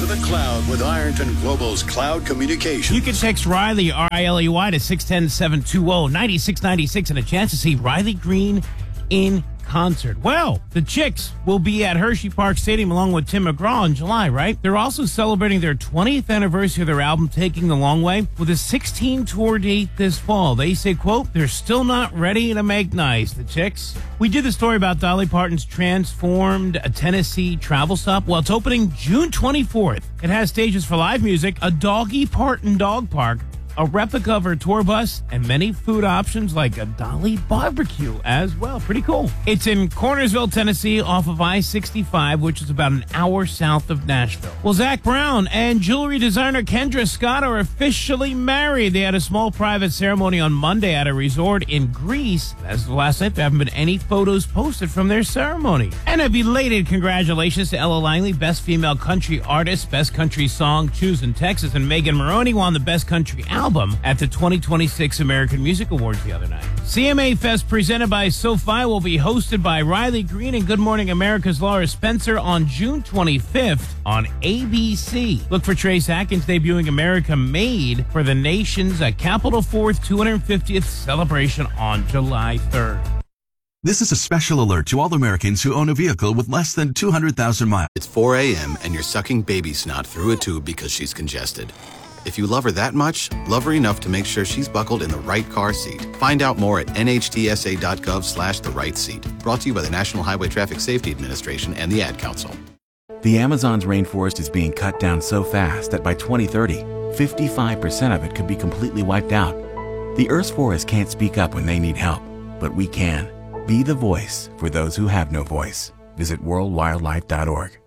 the cloud with Ironton Global's cloud communications. You can text Riley, R-I-L-E-Y, to 610-720-9696 and a chance to see Riley Green in concert. Well, the Chicks will be at Hershey Park Stadium along with Tim McGraw in July, right? They're also celebrating their 20th anniversary of their album, Taking the Long Way, with a 16-tour date this fall. They say, quote, they're still not ready to make nice, the Chicks. We did the story about Dolly Parton's transformed Tennessee travel stop. Well, it's opening June 24th. It has stages for live music, a Doggy Parton dog park, a replica of her tour bus, and many food options like a Dolly barbecue as well. Pretty cool. It's in Cornersville, Tennessee, off of I-65, which is about an hour south of Nashville. Well, Zach Brown and jewelry designer Kendra Scott are officially married. They had a small private ceremony on Monday at a resort in Greece. As of last night, there haven't been any photos posted from their ceremony. And a belated congratulations to Ella Langley, Best Female Country Artist, Best Country Song, Choosing Texas, and Megan Maroney won the Best Country Album at the 2026 American Music Awards the other night. CMA Fest presented by SoFi will be hosted by Riley Green and Good Morning America's Laura Spencer on June 25th on ABC. Look for Trace Atkins debuting America Made for the nation's Capitol 4th 250th celebration on July 3rd. This is a special alert to all Americans who own a vehicle with less than 200,000 miles. It's 4 a.m. and you're sucking baby snot through a tube because she's congested. If you love her that much, love her enough to make sure she's buckled in the right car seat. Find out more at nhtsa.gov/the right seat. Brought to you by the National Highway Traffic Safety Administration and the Ad Council. The Amazon's rainforest is being cut down so fast that by 2030, 55% of it could be completely wiped out. The Earth's forests can't speak up when they need help, but we can. Be the voice for those who have no voice. Visit worldwildlife.org.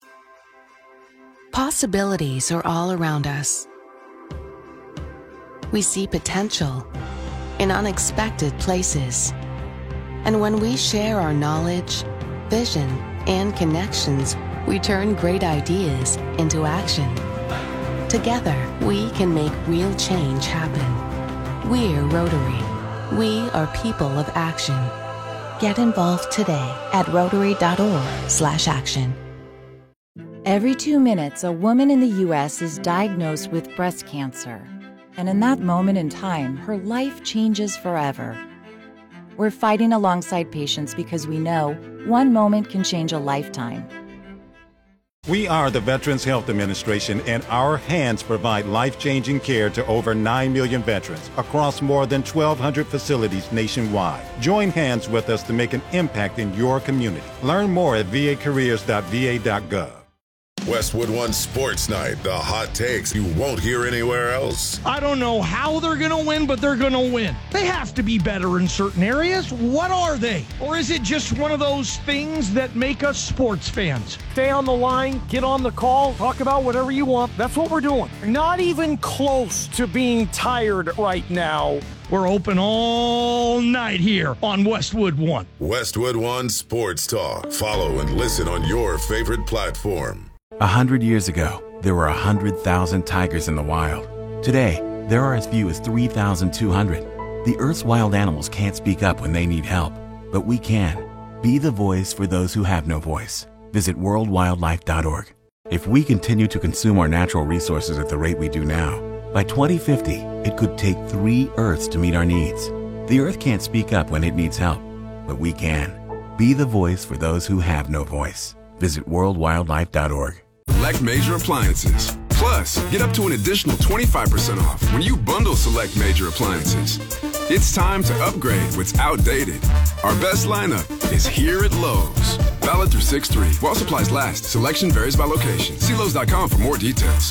Possibilities are all around us. We see potential in unexpected places. And when we share our knowledge, vision, and connections, we turn great ideas into action. Together, we can make real change happen. We're Rotary. We are people of action. Get involved today at Rotary.org/action. Every 2 minutes, a woman in the U.S. is diagnosed with breast cancer. And in that moment in time, her life changes forever. We're fighting alongside patients because we know one moment can change a lifetime. We are the Veterans Health Administration, and our hands provide life-changing care to over 9 million veterans across more than 1,200 facilities nationwide. Join hands with us to make an impact in your community. Learn more at vacareers.va.gov. Westwood One Sports Night, the hot takes you won't hear anywhere else. I don't know how they're going to win, but they're going to win. They have to be better in certain areas. What are they? Or is it just one of those things that make us sports fans? Stay on the line, get on the call, talk about whatever you want. That's what we're doing. Not even close to being tired right now. We're open all night here on Westwood One. Westwood One Sports Talk. Follow and listen on your favorite platform. 100 years ago, there were 100,000 tigers in the wild. Today, there are as few as 3,200. The Earth's wild animals can't speak up when they need help, but we can. Be the voice for those who have no voice. Visit worldwildlife.org. If we continue to consume our natural resources at the rate we do now, by 2050, it could take 3 Earths to meet our needs. The Earth can't speak up when it needs help, but we can. Be the voice for those who have no voice. Visit worldwildlife.org. Select major appliances. Plus, get up to an additional 25% off when you bundle select major appliances. It's time to upgrade what's outdated. Our best lineup is here at Lowe's. Valid through 6/3. While supplies last, selection varies by location. See Lowe's.com for more details.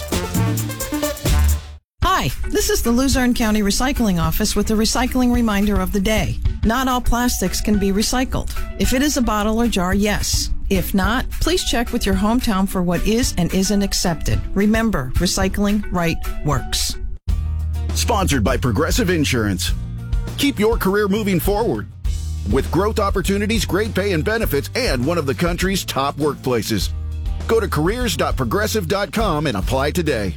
Hi, this is the Luzerne County Recycling Office with the recycling reminder of the day. Not all plastics can be recycled. If it is a bottle or jar, yes. If not, please check with your hometown for what is and isn't accepted. Remember, recycling right works. Sponsored by Progressive Insurance. Keep your career moving forward with growth opportunities, great pay and benefits, and one of the country's top workplaces. Go to careers.progressive.com and apply today.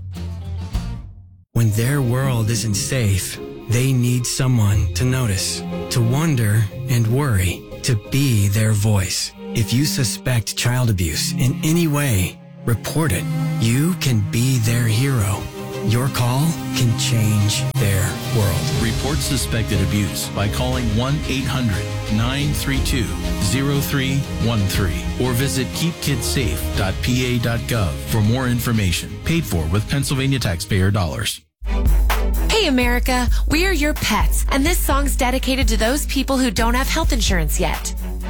When their world isn't safe, they need someone to notice, to wonder and worry, to be their voice. If you suspect child abuse in any way, report it. You can be their hero. Your call can change their world. Report suspected abuse by calling 1-800-932-0313 or visit keepkidssafe.pa.gov for more information. Paid for with Pennsylvania taxpayer dollars. Hey America, we're your pets, and this song's dedicated to those people who don't have health insurance yet.